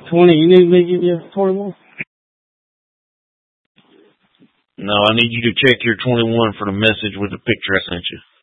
20. You need me to give you 21? No, I need you to check your 21 for the message with the picture I sent you.